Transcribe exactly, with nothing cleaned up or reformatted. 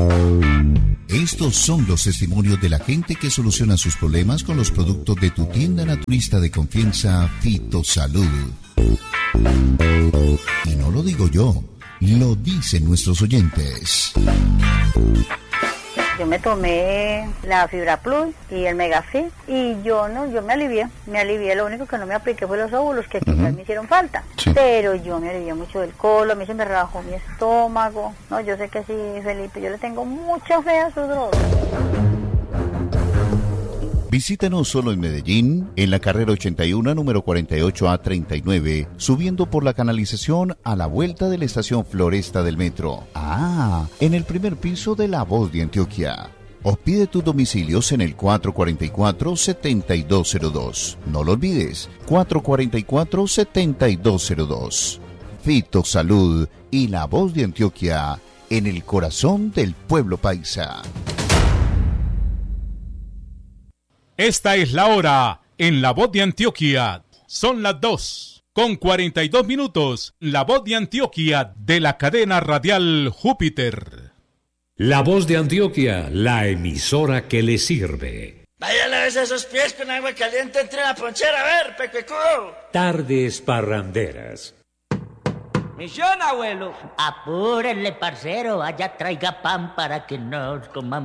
Estos son los testimonios de la gente que soluciona sus problemas con los productos de tu tienda naturista de confianza, Fitosalud. Y no lo digo yo, lo dicen nuestros oyentes. Yo me tomé la Fibra Plus y el Megafit y yo no, yo me alivié, me alivié, lo único que no me apliqué fue los óvulos que quizás uh-huh. me hicieron falta, sí. Pero yo me alivié mucho del colon, a mí se me rebajó mi estómago, no, yo sé que sí, Felipe, yo le tengo mucha fe a su droga. Visítanos solo en Medellín, en la carrera ochenta y uno, número cuarenta y ocho A treinta y nueve, subiendo por la canalización a la vuelta de la estación Floresta del metro. Ah, en el primer piso de La Voz de Antioquia. O pide tus domicilios en el cuatro cuatro cuatro, siete dos cero dos. No lo olvides, cuatro cuatro cuatro, siete dos cero dos. Fitosalud y La Voz de Antioquia, en el corazón del pueblo paisa. Esta es la hora en La Voz de Antioquia. Son las dos con cuarenta y dos minutos. La Voz de Antioquia de la cadena radial Júpiter. La Voz de Antioquia, la emisora que le sirve. Vaya, lávese esos pies con agua caliente entre la ponchera, a ver, pecuecudo. Tardes parranderas. Misión, abuelo. Apúrenle, parcero, allá traiga pan para que nos comamos.